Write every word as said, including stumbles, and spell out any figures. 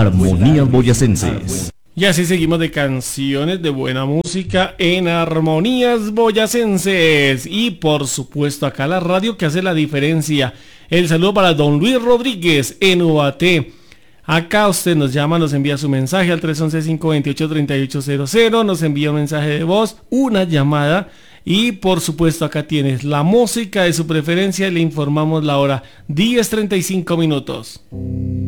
Armonías Boyacenses. Y así seguimos de canciones de buena música en Armonías Boyacenses. Y por supuesto acá la radio que hace la diferencia. El saludo para don Luis Rodríguez en Ubaté. Acá usted nos llama, nos envía su mensaje al tres once, cinco veintiocho, treinta y ocho cero cero. Nos envía un mensaje de voz, una llamada. Y por supuesto acá tienes la música de su preferencia y le informamos la hora diez treinta y cinco minutos.